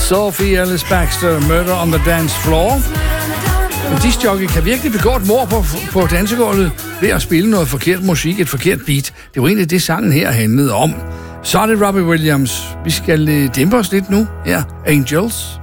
Sophie Ellis Baxter, Murder on the Dance Floor. En discjockey kan virkelig begå et mord på dansegulvet ved at spille noget forkert musik, et forkert beat. Det var egentlig det, sangen her handlede om. Så er det Robbie Williams. Vi skal dæmpe os lidt nu. Her, Angels.